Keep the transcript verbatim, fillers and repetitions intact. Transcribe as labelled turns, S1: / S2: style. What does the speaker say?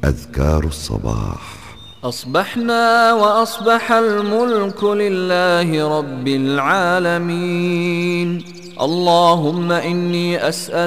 S1: أذكار الصباح.
S2: أصبحنا وأصبح الملك لله رب العالمين. اللهم إني أسأل